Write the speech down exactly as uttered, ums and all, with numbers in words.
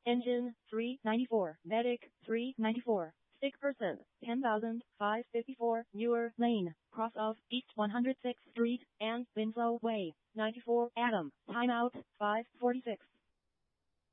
Engine, three ninety-four. Medic, three ninety-four. Sick person, ten thousand five hundred fifty-four. Muir Lane, cross of East one hundred sixth Street and Winslow Way, ninety-four. Adam, timeout, five forty-six.